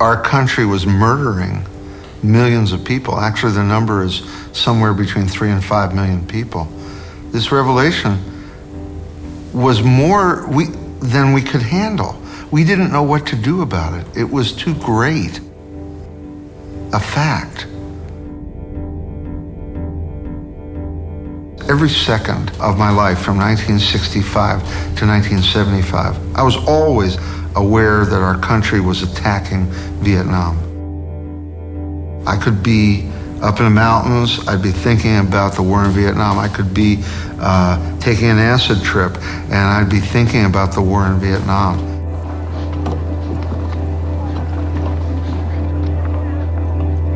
our country was murdering millions of people. Actually, the number is somewhere between 3 and 5 million people. This revelation was more than we could handle. We didn't know what to do about it. It was too great a fact. Every second of my life from 1965 to 1975, I was always aware that our country was attacking Vietnam. I could be up in the mountains, I'd be thinking about the war in Vietnam. I could be taking an acid trip and I'd be thinking about the war in Vietnam.